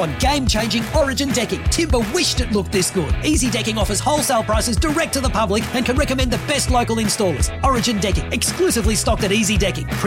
on game-changing Origin decking. Timber wished it looked this good. Easy Decking offers wholesale prices direct to the public and can recommend the best local installers. Origin Decking, exclusively stocked at Easy Decking.